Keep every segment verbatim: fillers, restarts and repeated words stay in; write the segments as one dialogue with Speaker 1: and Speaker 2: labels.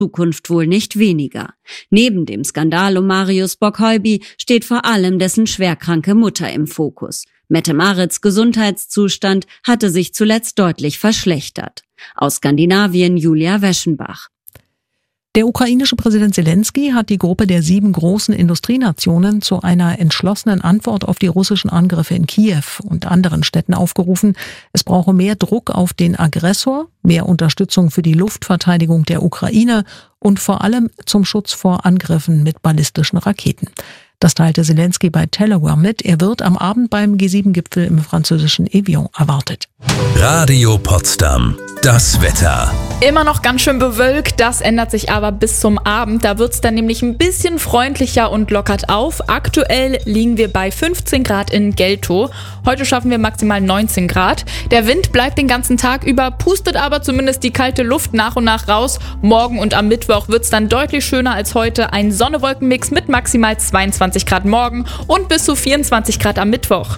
Speaker 1: Zukunft wohl nicht weniger. Neben dem Skandal um Marius Bock-Heuby steht vor allem dessen schwerkranke Mutter im Fokus. Mette-Marits Gesundheitszustand hatte sich zuletzt deutlich verschlechtert. Aus Skandinavien Julia Weschenbach.
Speaker 2: Der ukrainische Präsident Zelensky hat die Gruppe der sieben großen Industrienationen zu einer entschlossenen Antwort auf die russischen Angriffe in Kiew und anderen Städten aufgerufen. Es brauche mehr Druck auf den Aggressor, mehr Unterstützung für die Luftverteidigung der Ukraine und vor allem zum Schutz vor Angriffen mit ballistischen Raketen. Das teilte Zelensky bei Telegram mit. Er wird am Abend beim G sieben Gipfel im französischen Evian erwartet.
Speaker 3: Radio Potsdam. Das Wetter.
Speaker 4: Immer noch ganz schön bewölkt, das ändert sich aber bis zum Abend. Da wird's dann nämlich ein bisschen freundlicher und lockert auf. Aktuell liegen wir bei fünfzehn Grad in Geltow. Heute schaffen wir maximal neunzehn Grad. Der Wind bleibt den ganzen Tag über, pustet aber zumindest die kalte Luft nach und nach raus. Morgen und am Mittwoch wird's dann deutlich schöner als heute. Ein Sonne-Wolken-Mix mit maximal zweiundzwanzig Grad morgen und bis zu vierundzwanzig Grad am Mittwoch.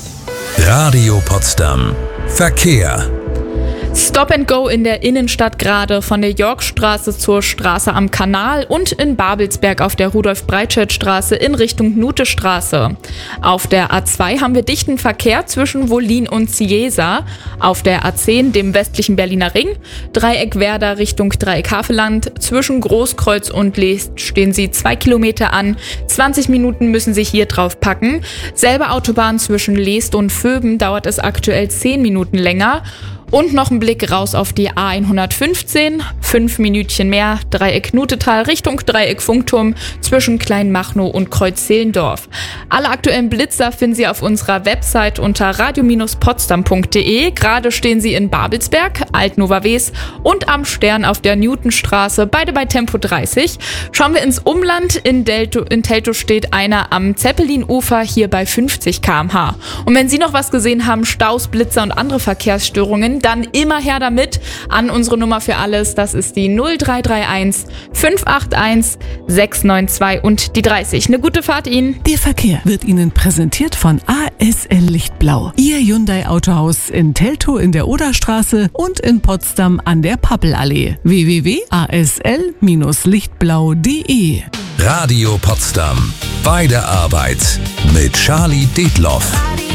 Speaker 3: Radio Potsdam. Verkehr.
Speaker 4: Stop and Go in der Innenstadt gerade von der Yorkstraße zur Straße am Kanal und in Babelsberg auf der Rudolf-Breitscheid-Straße in Richtung Nutestraße. Auf der A zwei haben wir dichten Verkehr zwischen Wollin und Ciesa. Auf der A zehn, dem westlichen Berliner Ring, Dreieck Werder Richtung Dreieck Havelland. Zwischen Großkreuz und Leest stehen sie zwei Kilometer an. zwanzig Minuten müssen Sie hier drauf packen. Selbe Autobahn zwischen Leest und Vöben dauert es aktuell zehn Minuten länger. Und noch ein Blick raus auf die A hundertfünfzehn, fünf Minütchen mehr, Dreieck Nutetal Richtung Dreieck Funkturm zwischen Kleinmachnow und Kreuz-Zehlendorf. Alle aktuellen Blitzer finden Sie auf unserer Website unter radio Bindestrich potsdam punkt de. Gerade stehen sie in Babelsberg, Altnova-Wes und am Stern auf der Newtonstraße, beide bei Tempo dreißig. Schauen wir ins Umland, in, Delto, in Teltow steht einer am Zeppelin-Ufer, hier bei fünfzig Kilometer pro Stunde. Und wenn Sie noch was gesehen haben, Staus, Blitzer und andere Verkehrsstörungen, dann immer her damit an unsere Nummer für alles. Das ist die null drei drei eins fünf acht eins sechs neun zwei und die dreißig. Eine gute Fahrt Ihnen.
Speaker 5: Der Verkehr wird Ihnen präsentiert von A S L Lichtblau. Ihr Hyundai Autohaus in Teltow in der Oderstraße und in Potsdam an der Pappelallee. w w w punkt a s l Bindestrich lichtblau punkt de.
Speaker 3: Radio Potsdam. Bei der Arbeit mit Charlie Detloff.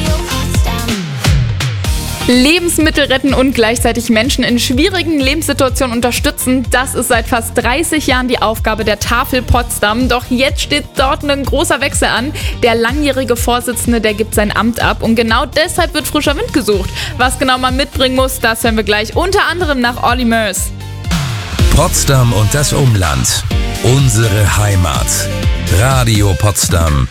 Speaker 4: Lebensmittel retten und gleichzeitig Menschen in schwierigen Lebenssituationen unterstützen, das ist seit fast dreißig Jahren die Aufgabe der Tafel Potsdam. Doch jetzt steht dort ein großer Wechsel an. Der langjährige Vorsitzende, der gibt sein Amt ab und genau deshalb wird frischer Wind gesucht. Was genau man mitbringen muss, das hören wir gleich, unter anderem nach Olli Murs.
Speaker 3: Potsdam und das Umland. Unsere Heimat. Radio Potsdam.